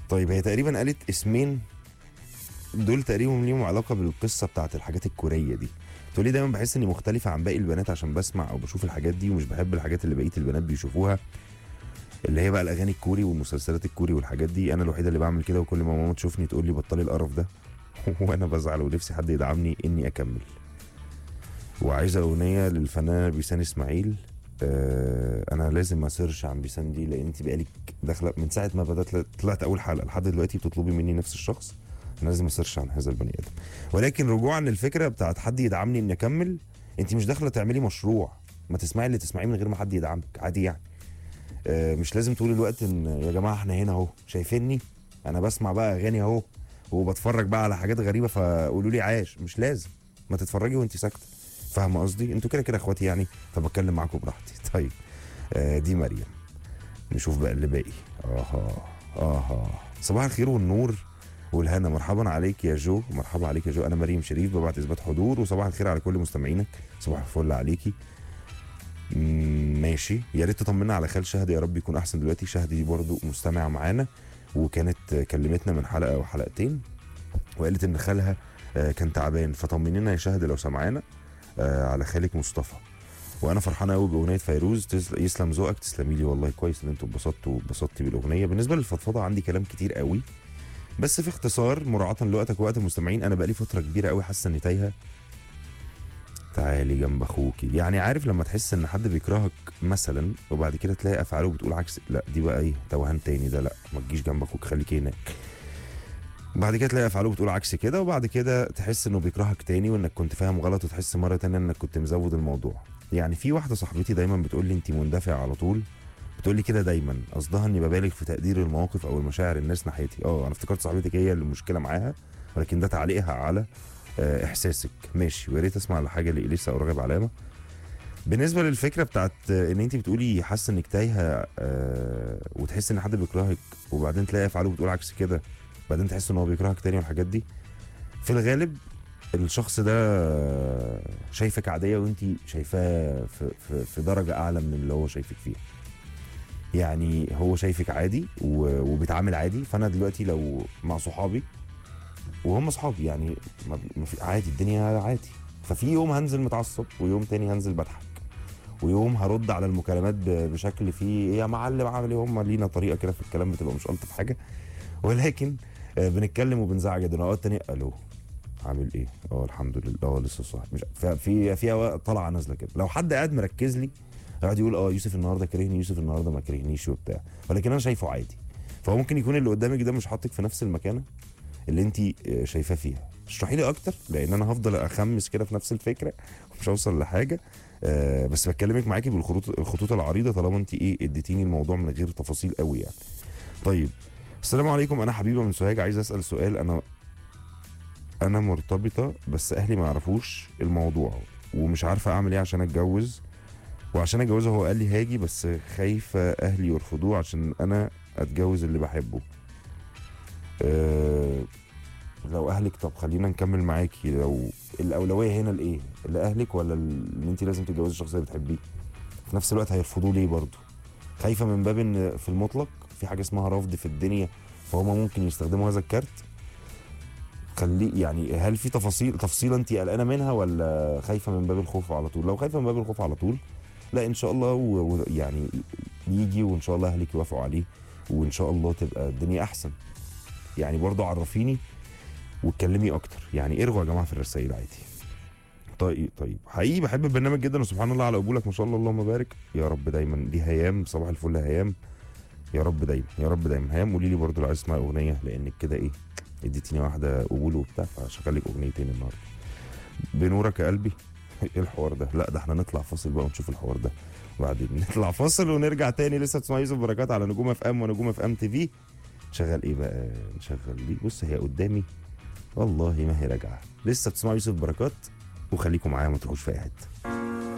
طيب هي تقريبا قالت اسمين، دول تقريبا ليهم علاقه بالقصه بتاعت الحاجات الكوريه دي. تقول لي دايما بحس اني مختلفه عن باقي البنات عشان بسمع او بشوف الحاجات دي، ومش بحب الحاجات اللي بقيه البنات بيشوفوها، اللي هي بقى الاغاني الكوري والمسلسلات الكوري والحاجات دي. انا الوحيده اللي بعمل كده، وكل ما ماما تشوفني تقول لي بطلي القرف ده. وانا بزعل ونفسي حد يدعمني اني اكمل. وعايزه اغنيه للفنانه بيسان اسماعيل. انا لازم اسيرش عن بيسان دي، لان انت بقالك داخله من ساعه ما بدات طلعت اول حلقه لحد دلوقتي بتطلبي مني نفس الشخص. انا لازم اسيرش عن هذا البني ادم. ولكن رجوعا للفكره بتاعت حد يدعمني اني اكمل، انت مش داخله تعملي مشروع، ما تسمعي اللي تسمعيه من غير ما حد يدعمك عادي يعني. مش لازم طول الوقت ان يا جماعه احنا هنا اهو شايفيني، انا بسمع بقى اغاني اهو وبتفرج بقى على حاجات غريبه فقولوا لي عاش. مش لازم، ما تتفرجي وانت ساكته. فاهمه قصدي؟ انتوا كده كده اخواتي يعني، فبتكلم معاكم براحتي. طيب دي مريم. نشوف بقى اللي باقي. صباح الخير والنور والهنا، مرحبا عليك يا جو، مرحبا عليك يا جو. انا مريم شريف ببعت اثبات حضور، وصباح الخير على كل مستمعينك. صباح الفل عليكي. ماشي، يا ريت تطمنا على خال شهد، يا رب يكون احسن دلوقتي. شهد دي برضو مستمعه معانا، وكانت كلمتنا من حلقه او حلقتين وقالت ان خالها كان تعبان، فطمنينا يا شهد لو سمعانا على خالك مصطفى. وانا فرحانه قوي باغنيه فيروز يسلم ذوقك. تسلمي لي والله، كويس ان انتوا اتبسطتي بالاغنيه. بالنسبه للفضفضه عندي كلام كتير قوي، بس في اختصار مراعاه لوقتك ووقت المستمعين، انا بقالي فتره كبيره قوي حاسه اني تايهه. تعالي جنب اخوكي، يعني عارف لما تحس ان حد بيكرهك مثلا وبعد كده تلاقي افعاله بتقول عكس، لا دي بقى ايه توهان تاني ده، لا ما تجيش جنب اخوك خليك هناك. بعد كده تلاقي افعاله بتقول عكس كده، وبعد كده تحس انه بيكرهك تاني وانك كنت فاهم غلط، وتحس مره تانية انك كنت مزود الموضوع. يعني في واحده صاحبتي دايما بتقول لي انت مندفع على طول، بتقول لي كده دايما، قصدها اني ببالغ في تقدير المواقف او المشاعر الناس ناحيتي. انا افتكرت صاحبتك هي اللي المشكله معاها، ولكن ده تعليقها على احساسك. ماشي، ويا ريت اسمع على حاجه لإليسا او راغب علامه. بالنسبه للفكره بتاعت ان انت بتقولي حاسه انك تايهه وتحس ان حد بيكرهك وبعدين تلاقي افعاله بتقول عكس كده، بعدين تحس ان هو بيكرهك تاني والحاجات دي، في الغالب الشخص ده شايفك عاديه وانت شايفاه في درجه اعلى من اللي هو شايفك فيها. يعني هو شايفك عادي وبيتعامل عادي. فانا دلوقتي لو مع صحابي وهم صحابي يعني ما في عادي، الدنيا عادي. ففي يوم هنزل متعصب، ويوم تاني هنزل بضحك، ويوم هرد على المكالمات بشكل فيه يا معلم عامل ايه. هم لينا طريقه كده في الكلام بتبقى مش الطف حاجه، ولكن بنتكلم وبنزعج جدا. اوقات تانية الو عامل ايه، الحمد لله، لسه صاحي. مش في طالعه نازله كده. لو حد قاعد مركز لي قاعد يقول يوسف النهارده كرهني، يوسف النهارده ما كرهنيش وبتاع، ولكن انا شايفه عادي. فهو ممكن يكون اللي قدامك ده مش حاطك في نفس المكانه اللي انت شايفاه فيها. اشرحي لي اكتر، لان انا هفضل اخمس كده في نفس الفكره ومش هوصل لحاجه. بس بكلمك معاكي الخطوط العريضه، طالما انت اديتيني الموضوع من غير تفاصيل قوي يعني. طيب السلام عليكم، انا حبيبه من سوهاج، عايز اسال سؤال. انا مرتبطه بس اهلي ما يعرفوش الموضوع، ومش عارفه اعمل ايه عشان اتجوز. وعشان اتجوزه هو قال لي هاجي، بس خايفه اهلي يرفضوه عشان انا اتجوز اللي بحبه. لو اهلك، طب خلينا نكمل معاكي. لو الاولويه هنا لايه، لاهلك ولا ان انت لازم تتجوزي الشخص اللي بتحبيه؟ في نفس الوقت هيرفضوه ليه برضه؟ خايفه من باب ان في المطلق في حاجه اسمها رفض في الدنيا، فهم ممكن يستخدموا هذا الكارت. يعني هل في تفصيله انت قلقانه منها، ولا خايفه من باب الخوف على طول؟ لو خايفه من باب الخوف على طول، لا ان شاء الله يعني يجي، وان شاء الله اهلك يوافقوا عليه، وان شاء الله تبقى الدنيا احسن. يعني برضه عرفيني واتكلمي اكتر، يعني ارغوا يا جماعه في الرسائل عادي. طيب حقيقي بحب البرنامج جدا، وسبحان الله على قبولك ما شاء الله، اللهم بارك. يا رب دايما. دي هيام، صباح الفل هيام. يا رب دايما، يا رب دايما. هيام قولي لي برضه لو عايز تسمعي اغنيه، لانك كده اديتيني واحده قبول وبتاع، فشغل لك اغنيتين النهارده. بنورك يا قلبي. ايه الحوار ده؟ لا ده احنا نطلع فاصل بقى ونشوف الحوار ده وبعدين نطلع فاصل ونرجع تاني. لسه بتسمع يوسف بركات على نجوم اف ام ونجوم اف ام تي في. شغل ايه بقى؟ نشغل دي، بص هي قدامي والله ما هي راجعه. لسه بتسمعوا يوسف بركات، وخليكم معايا ما تروحوش في اي حته.